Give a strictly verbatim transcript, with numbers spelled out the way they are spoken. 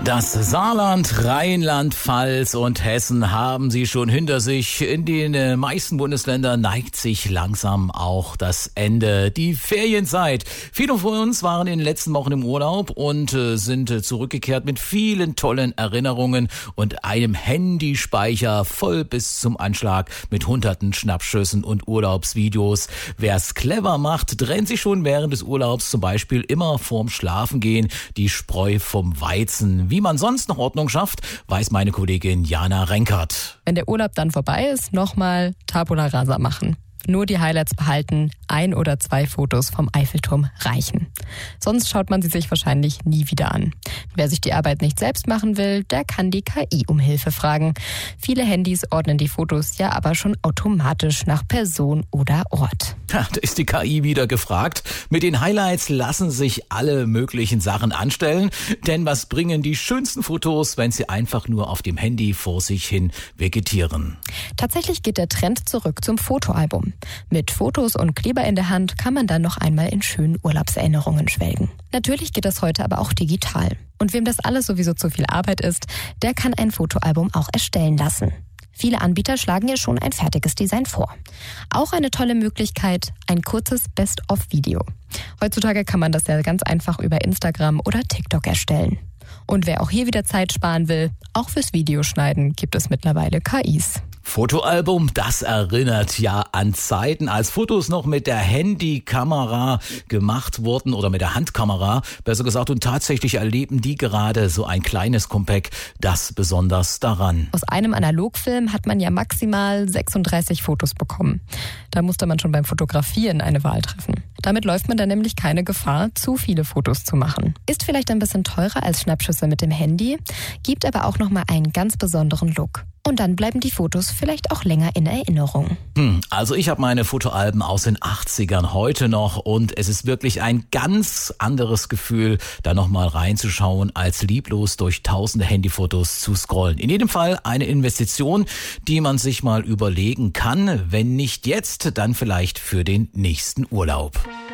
Das Saarland, Rheinland-Pfalz und Hessen haben sie schon hinter sich. In den meisten Bundesländern neigt sich langsam auch das Ende, die Ferienzeit. Viele von uns waren in den letzten Wochen im Urlaub und sind zurückgekehrt mit vielen tollen Erinnerungen und einem Handyspeicher voll bis zum Anschlag mit hunderten Schnappschüssen und Urlaubsvideos. Wer's clever macht, trennt sich schon während des Urlaubs zum Beispiel immer vorm Schlafengehen die Spreu vom Weizen. Wie man sonst noch Ordnung schafft, weiß meine Kollegin Jana Renkert. Wenn der Urlaub dann vorbei ist, nochmal Tabula Rasa machen. Nur die Highlights behalten, ein oder zwei Fotos vom Eiffelturm reichen. Sonst schaut man sie sich wahrscheinlich nie wieder an. Wer sich die Arbeit nicht selbst machen will, der kann die K I um Hilfe fragen. Viele Handys ordnen die Fotos ja aber schon automatisch nach Person oder Ort. Ja, da ist die K I wieder gefragt. Mit den Highlights lassen sich alle möglichen Sachen anstellen. Denn was bringen die schönsten Fotos, wenn sie einfach nur auf dem Handy vor sich hin vegetieren? Tatsächlich geht der Trend zurück zum Fotoalbum. Mit Fotos und Kleber in der Hand kann man dann noch einmal in schönen Urlaubserinnerungen schwelgen. Natürlich geht das heute aber auch digital. Und wem das alles sowieso zu viel Arbeit ist, der kann ein Fotoalbum auch erstellen lassen. Viele Anbieter schlagen ja schon ein fertiges Design vor. Auch eine tolle Möglichkeit, ein kurzes Best-of-Video. Heutzutage kann man das ja ganz einfach über Instagram oder TikTok erstellen. Und wer auch hier wieder Zeit sparen will, auch fürs Videoschneiden gibt es mittlerweile K Is. Fotoalbum, das erinnert ja an Zeiten, als Fotos noch mit der Handykamera gemacht wurden oder mit der Handkamera, besser gesagt, und tatsächlich erleben die gerade so ein kleines Compact das besonders daran. Aus einem Analogfilm hat man ja maximal sechsunddreißig Fotos bekommen. Da musste man schon beim Fotografieren eine Wahl treffen. Damit läuft man dann nämlich keine Gefahr, zu viele Fotos zu machen. Ist vielleicht ein bisschen teurer als Schnappschüsse mit dem Handy, gibt aber auch nochmal einen ganz besonderen Look. Und dann bleiben die Fotos vielleicht auch länger in Erinnerung. Hm, also ich habe meine Fotoalben aus den achtzigern heute noch und es ist wirklich ein ganz anderes Gefühl, da nochmal reinzuschauen, als lieblos durch tausende Handyfotos zu scrollen. In jedem Fall eine Investition, die man sich mal überlegen kann, wenn nicht jetzt, dann vielleicht für den nächsten Urlaub.